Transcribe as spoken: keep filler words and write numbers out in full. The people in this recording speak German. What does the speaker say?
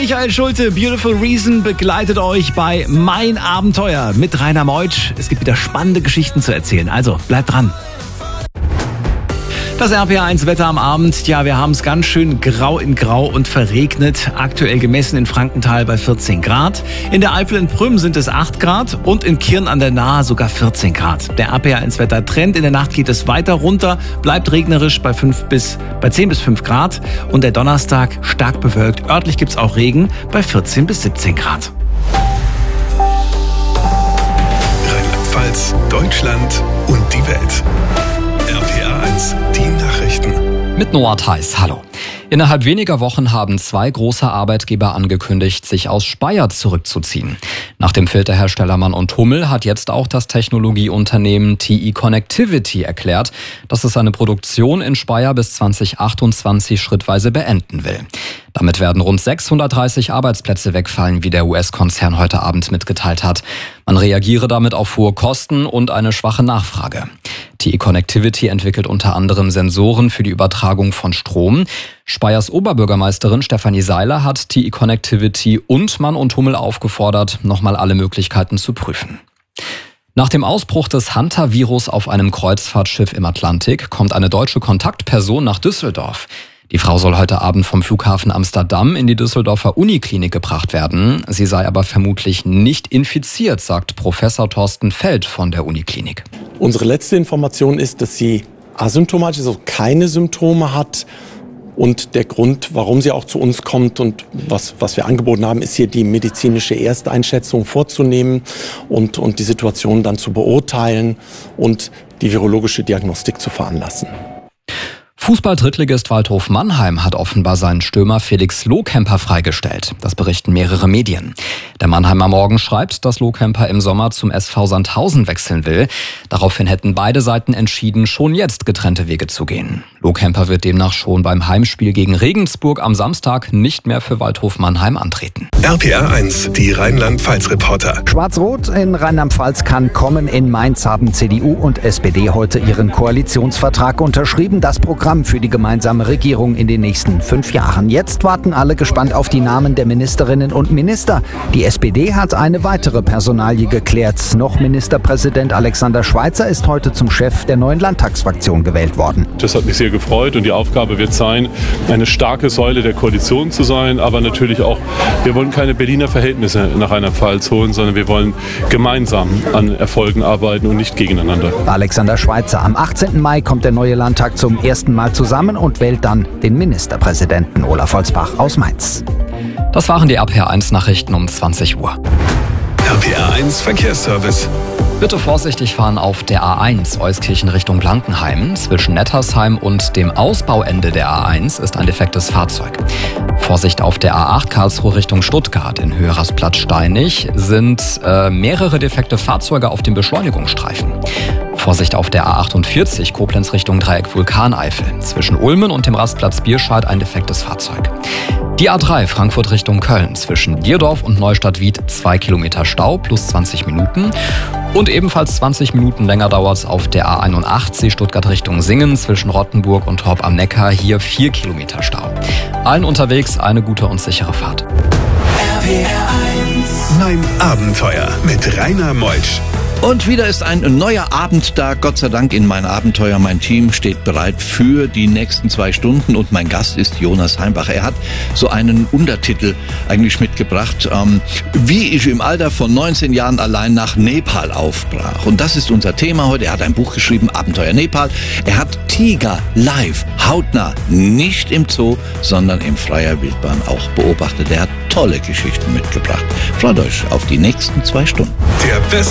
Michael Schulte, Beautiful Reason, begleitet euch bei Mein Abenteuer mit Rainer Meutsch. Es gibt wieder spannende Geschichten zu erzählen, also bleibt dran. Das R P R eins Wetter am Abend, ja, wir haben es ganz schön grau in grau und verregnet. Aktuell gemessen in Frankenthal bei vierzehn Grad. In der Eifel in Prüm sind es acht Grad und in Kirn an der Nahe sogar vierzehn Grad. Der R P R eins Wetter Trend, in der Nacht geht es weiter runter, bleibt regnerisch bei, fünf bis, bei zehn bis fünf Grad. Und der Donnerstag stark bewölkt. Örtlich gibt es auch Regen bei vierzehn bis siebzehn Grad. Rheinland-Pfalz, Deutschland und die Welt. R P R eins, die Nachrichten. Mit Noah Theis, hallo. Innerhalb weniger Wochen haben zwei große Arbeitgeber angekündigt, sich aus Speyer zurückzuziehen. Nach dem Filterhersteller Mann und Hummel hat jetzt auch das Technologieunternehmen T E Connectivity erklärt, dass es seine Produktion in Speyer bis zwanzig achtundzwanzig schrittweise beenden will. Damit werden rund sechshundertdreißig Arbeitsplätze wegfallen, wie der U S-Konzern heute Abend mitgeteilt hat. Man reagiere damit auf hohe Kosten und eine schwache Nachfrage. T E Connectivity entwickelt unter anderem Sensoren für die Übertragung von Strom. Speyers Oberbürgermeisterin Stefanie Seiler hat T E Connectivity und Mann und Hummel aufgefordert, nochmal alle Möglichkeiten zu prüfen. Nach dem Ausbruch des Hunter-Virus auf einem Kreuzfahrtschiff im Atlantik kommt eine deutsche Kontaktperson nach Düsseldorf. Die Frau soll heute Abend vom Flughafen Amsterdam in die Düsseldorfer Uniklinik gebracht werden. Sie sei aber vermutlich nicht infiziert, sagt Professor Thorsten Feld von der Uniklinik. Unsere letzte Information ist, dass sie asymptomatisch, also keine Symptome hat. Und der Grund, warum sie auch zu uns kommt und was, was wir angeboten haben, ist hier die medizinische Ersteinschätzung vorzunehmen und, und die Situation dann zu beurteilen und die virologische Diagnostik zu veranlassen. Fußball-Drittligist Waldhof Mannheim hat offenbar seinen Stürmer Felix Lohkemper freigestellt. Das berichten mehrere Medien. Der Mannheimer Morgen schreibt, dass Lohkemper im Sommer zum S V Sandhausen wechseln will. Daraufhin hätten beide Seiten entschieden, schon jetzt getrennte Wege zu gehen. Lohkemper wird demnach schon beim Heimspiel gegen Regensburg am Samstag nicht mehr für Waldhof Mannheim antreten. R P R eins, die Rheinland-Pfalz-Reporter. Schwarz-Rot in Rheinland-Pfalz kann kommen. In Mainz haben C D U und S P D heute ihren Koalitionsvertrag unterschrieben. Das Programm für die gemeinsame Regierung in den nächsten fünf Jahren. Jetzt warten alle gespannt auf die Namen der Ministerinnen und Minister. Die S P D hat eine weitere Personalie geklärt. Noch Ministerpräsident Alexander Schweitzer ist heute zum Chef der neuen Landtagsfraktion gewählt worden. Das hat mich sehr gefreut und die Aufgabe wird sein, eine starke Säule der Koalition zu sein, aber natürlich auch, wir wollen keine Berliner Verhältnisse nach Rheinland-Pfalz holen, sondern wir wollen gemeinsam an Erfolgen arbeiten und nicht gegeneinander. Alexander Schweitzer. Am achtzehnten Mai kommt der neue Landtag zum ersten Mal zusammen und wählt dann den Ministerpräsidenten Olaf Holzbach aus Mainz. Das waren die R P R eins Nachrichten um zwanzig Uhr. R P R eins Verkehrsservice. Bitte vorsichtig fahren auf der A eins Euskirchen Richtung Blankenheim. Zwischen Nettersheim und dem Ausbauende der A eins ist ein defektes Fahrzeug. Vorsicht auf der A acht Karlsruhe Richtung Stuttgart in Höhe Rasplatz-Steinig sind äh, mehrere defekte Fahrzeuge auf dem Beschleunigungsstreifen. Vorsicht auf der A achtundvierzig Koblenz Richtung Dreieck Vulkaneifel. Zwischen Ulmen und dem Rastplatz Bierscheid ein defektes Fahrzeug. Die A drei Frankfurt Richtung Köln. Zwischen Dierdorf und Neustadt-Wied zwei Kilometer Stau plus zwanzig Minuten. Und ebenfalls zwanzig Minuten länger dauert es auf der A einundachtzig Stuttgart Richtung Singen. Zwischen Rottenburg und Horb am Neckar hier vier Kilometer Stau. Allen unterwegs eine gute und sichere Fahrt. R P R eins. Mein Abenteuer mit Rainer Meutsch. Und wieder ist ein neuer Abend da, Gott sei Dank in Mein Abenteuer. Mein Team steht bereit für die nächsten zwei Stunden und mein Gast ist Jonas Heimbach. Er hat so einen Untertitel eigentlich mitgebracht, ähm, wie ich im Alter von neunzehn Jahren allein nach Nepal aufbrach. Und das ist unser Thema heute. Er hat ein Buch geschrieben, Abenteuer Nepal. Er hat Tiger live, hautnah, nicht im Zoo, sondern im freier Wildbahn auch beobachtet. Er hat tolle Geschichten mitgebracht. Freut euch auf die nächsten zwei Stunden. Der beste